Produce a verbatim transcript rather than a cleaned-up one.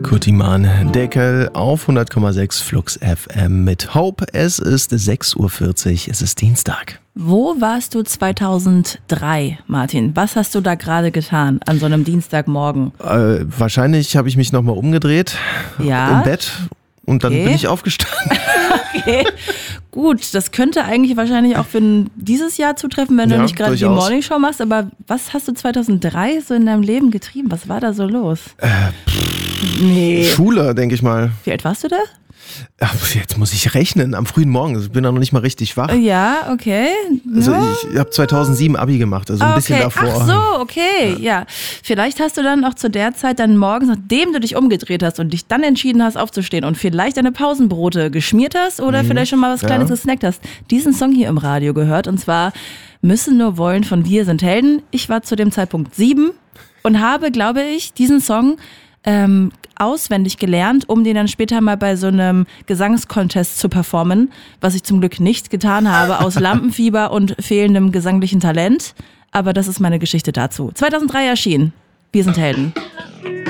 Kurt Iman, Deckel auf hundert Komma sechs Flux F M mit Hope. Es ist sechs Uhr vierzig, es ist Dienstag. Wo warst du zweitausenddrei, Martin? Was hast du da gerade getan an so einem Dienstagmorgen? Äh, wahrscheinlich habe ich mich nochmal umgedreht Ja? im Bett und dann Okay. bin ich aufgestanden. Okay, gut, das könnte eigentlich wahrscheinlich auch für dieses Jahr zutreffen, wenn du Ja, nicht gerade die durchaus. Morningshow machst. Aber was hast du zweitausenddrei so in deinem Leben getrieben? Was war da so los? Äh, Nee. Schule, denke ich mal. Wie alt warst du da? Ach, jetzt muss ich rechnen, am frühen Morgen. Ich bin noch nicht mal richtig wach. Ja, okay. Also Ja. ich habe zweitausendsieben Abi gemacht, also ein bisschen Okay, davor. ach so, okay, ja. Vielleicht hast du dann auch zu der Zeit dann morgens, nachdem du dich umgedreht hast und dich dann entschieden hast aufzustehen und vielleicht deine Pausenbrote geschmiert hast oder vielleicht schon mal was Kleines Ja. gesnackt hast, diesen Song hier im Radio gehört und zwar Müssen nur wollen von Wir sind Helden. Ich war zu dem Zeitpunkt sieben und habe, glaube ich, diesen Song ähm, auswendig gelernt, um den dann später mal bei so einem Gesangscontest zu performen, was ich zum Glück nicht getan habe, aus Lampenfieber und fehlendem gesanglichen Talent. Aber das ist meine Geschichte dazu. zweitausenddrei erschienen. Wir sind Helden.